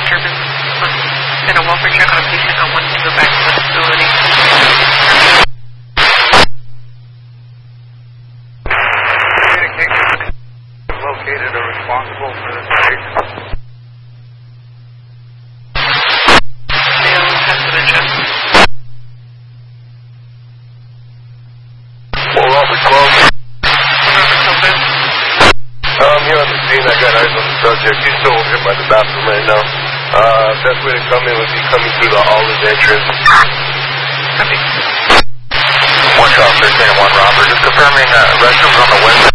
disturbance and a welfare check on a patient not wanting to go back to the facility. Communication located or responsible for this patient. Male has dementia. Well, Robert 12. Here on the scene, I got eyes on the subject. He's still over here by the bathroom right now. Best way to come in would be coming through the olive entrance. Copy. 1 Charles 13 and 1 Robert. Just confirming restrooms on the west.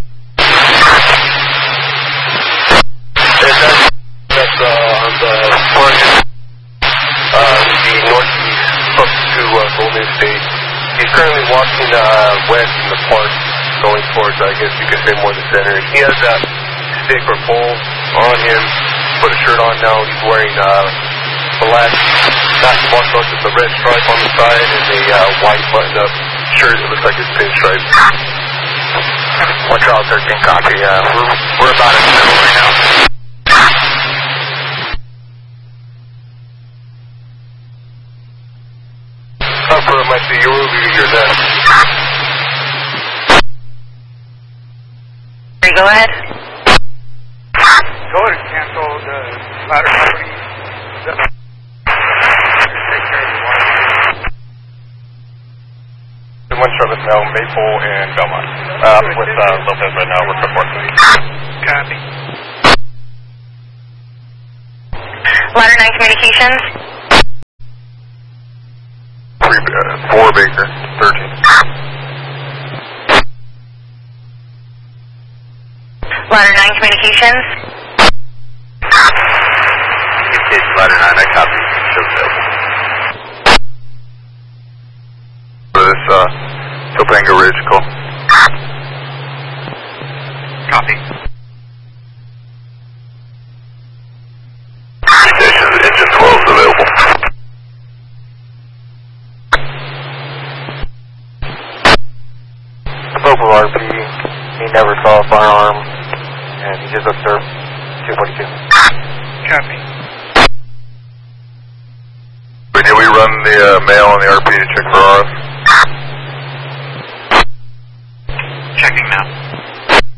That's on the front, the northeast up to Golden State. He's currently walking west in the park, going towards, I guess you could say, more the center. He has that stick or pole on him, put a shirt on now. He's wearing black basketball shorts with a red stripe on the side and a white button-up shirt that looks like it's pinstriped. 1 Charles 13, copy. We're about in the middle right now. Upper might be your over your left. Go ahead. Go ahead and cancel the ladder company. Take care of the water. 1 Charlotte Mel, Maple, and Belmont. With Lopez right now. We're reporting. Copy. Ladder 9 communications. 4 Baker, 13. Ladder 9 communications. Communication ladder 9, I copy. Show available. For this, Topanga Ridge, call. Copy. Communications, engine 12 is available. Local RP, he never saw a firearm, and he just observed 242. Copy. Did we run the mail on the RP to check for RF?